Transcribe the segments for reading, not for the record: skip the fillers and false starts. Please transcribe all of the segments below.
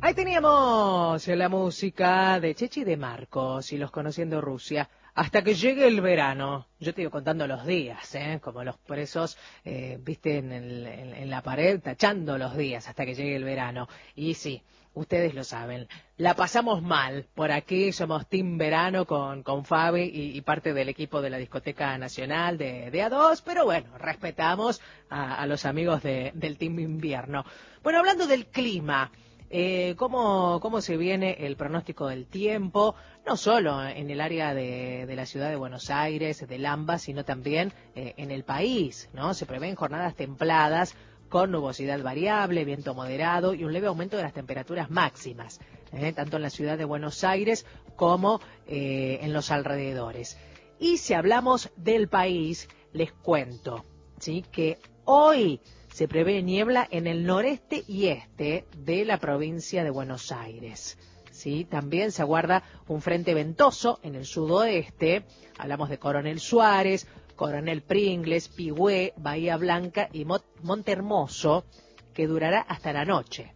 Ahí teníamos la música de Chechi de Marcos y los Conociendo Rusia. Hasta que llegue el verano. Yo te iba contando los días, como los presos, viste, en la pared, tachando los días hasta que llegue el verano. Y sí, ustedes lo saben, la pasamos mal. Por aquí somos Team Verano con Fabi y parte del equipo de la Discoteca Nacional de A2, pero bueno, respetamos a los amigos del Team Invierno. Bueno, hablando del clima, ¿cómo se viene el pronóstico del tiempo? No solo en el área de la ciudad de Buenos Aires, del AMBA, sino también en el país, ¿no? Se prevén jornadas templadas con nubosidad variable, viento moderado y un leve aumento de las temperaturas máximas, tanto en la ciudad de Buenos Aires como en los alrededores. Y si hablamos del país, les cuento, ¿sí?, que hoy se prevé niebla en el noreste y este de la provincia de Buenos Aires. ¿Sí? También se aguarda un frente ventoso en el sudoeste. Hablamos de Coronel Suárez, Coronel Pringles, Pigüé, Bahía Blanca y Monte Hermoso, que durará hasta la noche.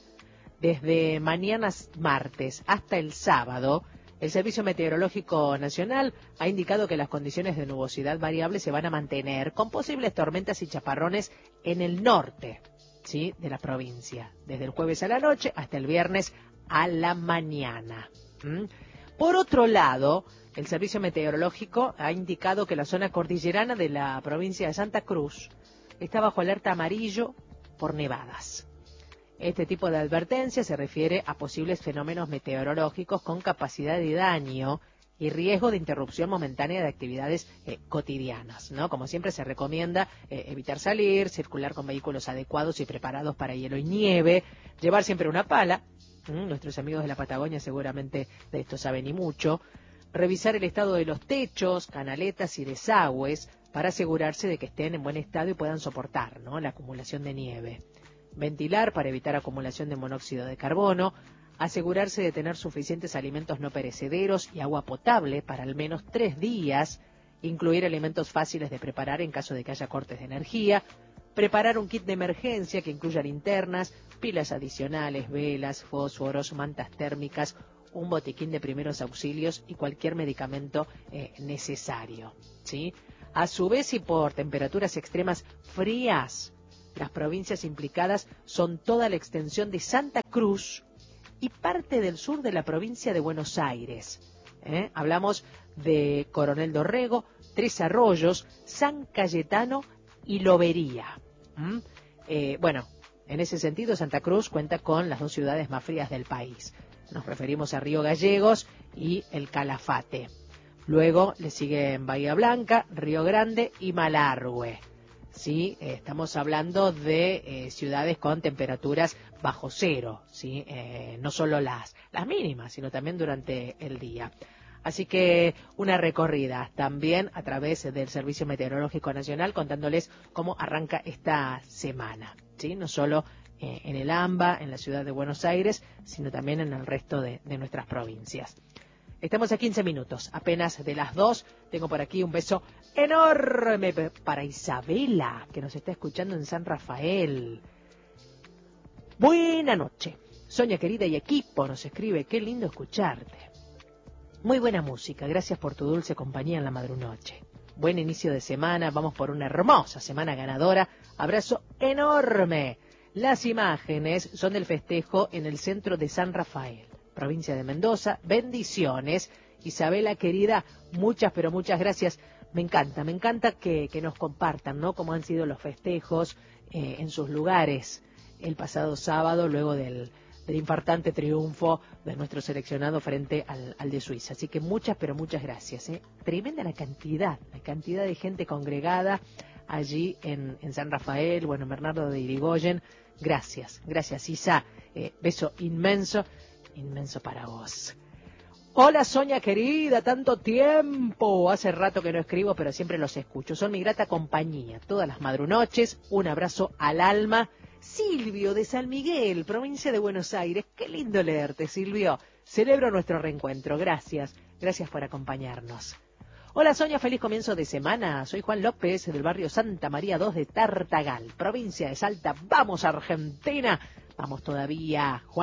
Desde mañana martes hasta el sábado, el Servicio Meteorológico Nacional ha indicado que las condiciones de nubosidad variable se van a mantener con posibles tormentas y chaparrones en el norte, ¿sí?, de la provincia, desde el jueves a la noche hasta el viernes a la mañana. Por otro lado, el Servicio Meteorológico ha indicado que la zona cordillerana de la provincia de Santa Cruz está bajo alerta amarillo por nevadas. Este tipo de advertencia se refiere a posibles fenómenos meteorológicos con capacidad de daño y riesgo de interrupción momentánea de actividades cotidianas, ¿no? Como siempre se recomienda evitar salir, circular con vehículos adecuados y preparados para hielo y nieve, llevar siempre una pala. Nuestros amigos de la Patagonia seguramente de esto saben y mucho. Revisar el estado de los techos, canaletas y desagües para asegurarse de que estén en buen estado y puedan soportar, ¿no?, la acumulación de nieve. Ventilar para evitar acumulación de monóxido de carbono. Asegurarse de tener suficientes alimentos no perecederos y agua potable para al menos 3 días. Incluir alimentos fáciles de preparar en caso de que haya cortes de energía. Preparar un kit de emergencia que incluya linternas, pilas adicionales, velas, fósforos, mantas térmicas, un botiquín de primeros auxilios y cualquier medicamento necesario, ¿sí? A su vez, y por temperaturas extremas frías, las provincias implicadas son toda la extensión de Santa Cruz y parte del sur de la provincia de Buenos Aires. Hablamos de Coronel Dorrego, Tres Arroyos, San Cayetano y Lobería. Bueno, en ese sentido Santa Cruz cuenta con las 2 ciudades más frías del país. Nos referimos a Río Gallegos y el Calafate. Luego le siguen Bahía Blanca, Río Grande y Malargüe. Sí, estamos hablando de ciudades con temperaturas bajo cero, ¿sí? No solo las mínimas, sino también durante el día. Así que una recorrida también a través del Servicio Meteorológico Nacional contándoles cómo arranca esta semana, ¿sí? No solo en el AMBA, en la ciudad de Buenos Aires, sino también en el resto de nuestras provincias. Estamos a 15 minutos, apenas de las 2. Tengo por aquí un beso enorme para Isabela, que nos está escuchando en San Rafael. Buena noche. Sonia querida y equipo nos escribe, qué lindo escucharte. Muy buena música, gracias por tu dulce compañía en la madrunoche. Buen inicio de semana, vamos por una hermosa semana ganadora. Abrazo enorme. Las imágenes son del festejo en el centro de San Rafael, provincia de Mendoza. Bendiciones, Isabela querida, muchas pero muchas gracias. Me encanta que nos compartan, ¿no?, cómo han sido los festejos en sus lugares el pasado sábado, luego del infartante triunfo de nuestro seleccionado frente al de Suiza. Así que muchas pero muchas gracias. Tremenda la cantidad de gente congregada allí en San Rafael, bueno, Bernardo de Irigoyen. Gracias, Isa. Beso inmenso para vos. Hola Sonia querida, tanto tiempo. Hace rato que no escribo, pero siempre los escucho. Son mi grata compañía todas las madrunoches. Un abrazo al alma. Silvio de San Miguel, provincia de Buenos Aires. Qué lindo leerte, Silvio. Celebro nuestro reencuentro. Gracias por acompañarnos. Hola Sonia, feliz comienzo de semana. Soy Juan López del barrio Santa María 2 de Tartagal, provincia de Salta. Vamos Argentina. Vamos todavía, Juan.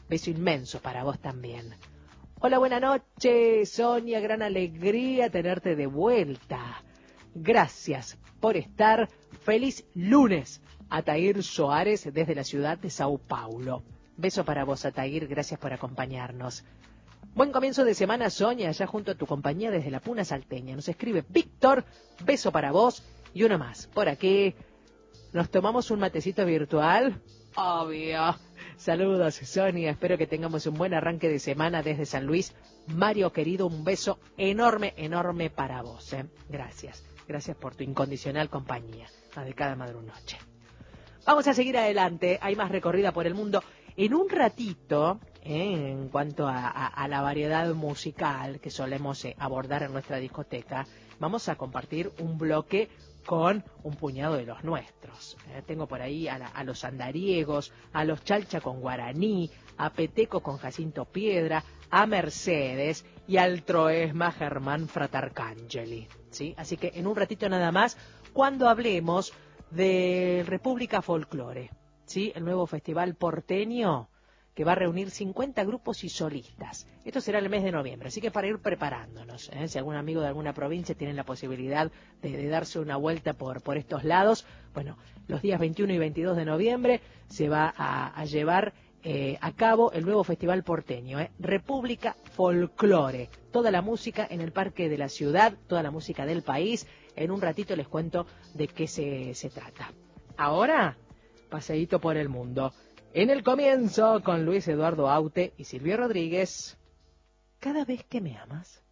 Beso inmenso para vos también. Hola, buena noche, Sonia, gran alegría tenerte de vuelta. Gracias por estar. Feliz lunes, Atair Soares desde la ciudad de Sao Paulo. Beso para vos, Atair, gracias por acompañarnos. Buen comienzo de semana, Sonia, allá junto a tu compañía desde la Puna Salteña. Nos escribe Víctor, beso para vos y uno más. Por aquí, ¿nos tomamos un matecito virtual? Obvio. Saludos, Sonia. Espero que tengamos un buen arranque de semana desde San Luis. Mario, querido, un beso enorme, enorme para vos. Gracias. Gracias por tu incondicional compañía de cada madrunoche. Vamos a seguir adelante. Hay más recorrida por el mundo. En un ratito, en cuanto a la variedad musical que solemos abordar en nuestra discoteca, vamos a compartir un bloque con un puñado de los nuestros. Tengo por ahí a los andariegos, a los chalcha con guaraní, a Peteco con Jacinto Piedra, a Mercedes y al Troesma Germán Fratarcangeli, ¿sí? Así que en un ratito nada más, cuando hablemos de República Folklore, ¿sí? El nuevo festival porteño que va a reunir 50 grupos y solistas. Esto será el mes de noviembre, así que para ir preparándonos, si algún amigo de alguna provincia tiene la posibilidad de darse una vuelta por estos lados, bueno, los días 21 y 22 de noviembre se va a llevar a cabo el nuevo festival porteño, República Folklore. Toda la música en el Parque de la Ciudad, toda la música del país. En un ratito les cuento de qué se trata. Ahora, paseíto por el mundo. En el comienzo, con Luis Eduardo Aute y Silvio Rodríguez, Cada vez que me amas.